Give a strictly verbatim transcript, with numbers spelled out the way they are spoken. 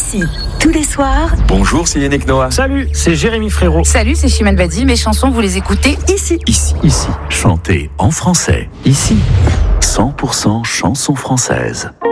Ici, tous les soirs. Bonjour, c'est Yannick Noah. Salut, c'est Jérémy Frérot. Salut, c'est Chimène Badi. Mes chansons, vous les écoutez Ici. Ici. Ici. Chantez en français. Ici. cent pour cent chansons françaises.